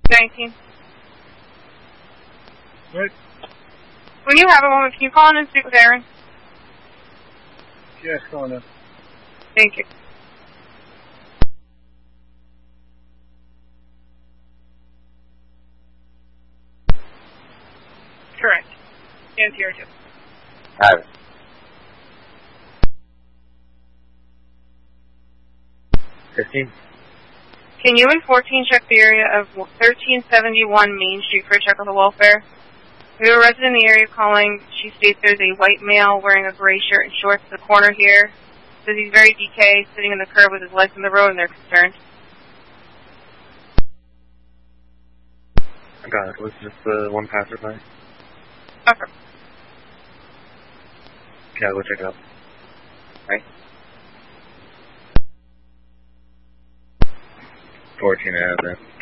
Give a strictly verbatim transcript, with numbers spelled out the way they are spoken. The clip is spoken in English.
nineteen. What? When you have a moment, can you call in and speak with Aaron? Yes, calling in. Thank you. Correct. And here too. Have it. Fifteen. Can you and fourteen check the area of thirteen seventy-one Main Street for a check on the welfare? We have a resident in the area calling. She states there's a white male wearing a gray shirt and shorts in the corner here. Says he's very D K, sitting in the curb with his legs in the road, and they're concerned. I got it. Was this the one passerby? Okay. Okay, I'll go check it out. Right. fourteen, I have that.